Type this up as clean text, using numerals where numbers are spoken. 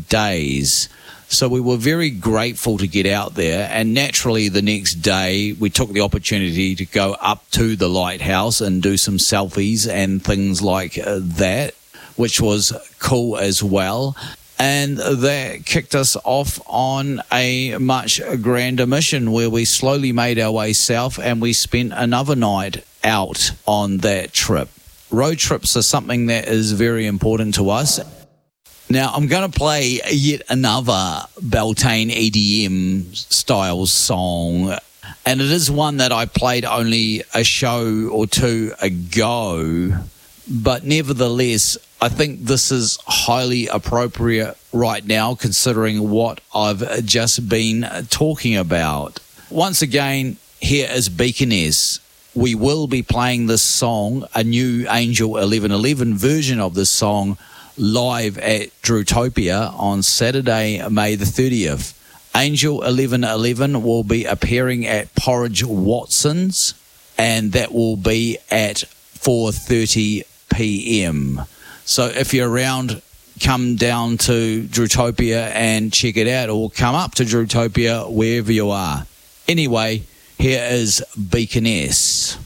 days. So we were very grateful to get out there, and naturally the next day we took the opportunity to go up to the lighthouse and do some selfies and things like that, which was cool as well. And that kicked us off on a much grander mission where we slowly made our way south, and we spent another night out on that trip. Road trips are something that is very important to us. Now, I'm going to play yet another Beltane EDM style song, and it is one that I played only a show or two ago, but nevertheless, I think this is highly appropriate right now considering what I've just been talking about. Once again, here is Beaconess. We will be playing this song, a new Angel 1111 version of this song, live at Drewtopia on Saturday, May the 30th. Angel 1111 will be appearing at Porridge Watson's, and that will be at 4:30 p.m. So if you're around, come down to Drewtopia and check it out, or come up to Drewtopia wherever you are. Anyway, here is Beaconess.